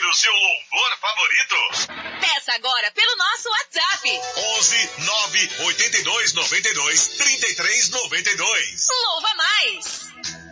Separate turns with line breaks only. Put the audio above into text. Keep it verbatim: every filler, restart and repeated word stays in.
o seu louvor favorito?
Peça agora pelo nosso WhatsApp.
onze nove oito dois nove dois três três nove dois.
Louva mais!